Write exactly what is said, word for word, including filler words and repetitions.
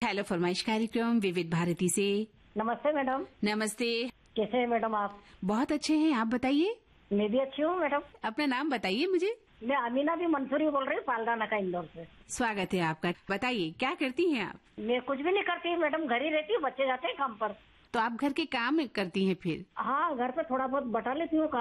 Hello फरमाइश कार्यक्रम विविध भारती से। नमस्ते मैडम। नमस्ते। कैसे हैं मैडम आप? बहुत अच्छे हैं, आप बताइए। मैं भी अच्छी हूँ मैडम। अपना नाम बताइए मुझे। मैं अमीना भी मंसूरी बोल रही हूँ, पालगाना का, इंदौर से। स्वागत है आपका। बताइए क्या करती हैं आप? मैं कुछ भी नहीं करती मैडम, घर ही रहती हूँ, बच्चे जाते हैं काम पर। तो आप घर के काम करती हैं फिर? हाँ, घर पे थोड़ा बहुत बटा लेती हूँ।